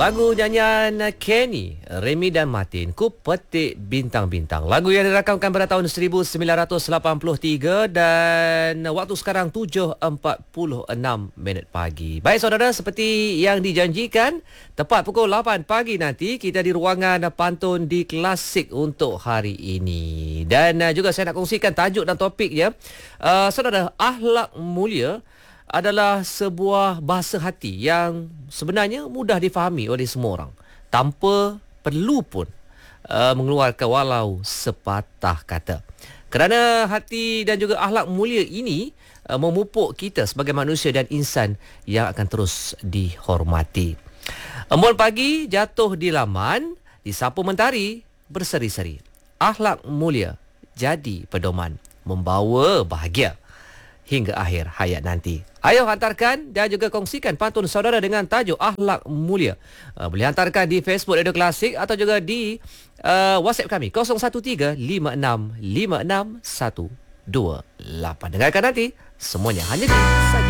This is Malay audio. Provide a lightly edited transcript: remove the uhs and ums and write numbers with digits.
Lagu nyanyian Kenny, Remy dan Martin, Ku Petik Bintang-Bintang. Lagu yang dirakamkan pada tahun 1983 dan waktu sekarang 7.46 pagi. Baik saudara, seperti yang dijanjikan, tepat pukul 8 pagi nanti kita di ruangan pantun di Klasik untuk hari ini. Dan juga saya nak kongsikan tajuk dan topiknya. Saudara, akhlak mulia adalah sebuah bahasa hati yang sebenarnya mudah difahami oleh semua orang tanpa perlu pun mengeluarkan walau sepatah kata. Kerana hati dan juga akhlak mulia ini memupuk kita sebagai manusia dan insan yang akan terus dihormati. Embun pagi jatuh di laman, disapu mentari berseri-seri. Akhlak mulia jadi pedoman membawa bahagia hingga akhir hayat nanti. Ayo hantarkan dan juga kongsikan pantun saudara dengan tajuk akhlak mulia. Boleh hantarkan di Facebook Radio Klasik atau juga di WhatsApp kami 0135656128. Dengarkan nanti semuanya hanya di saja.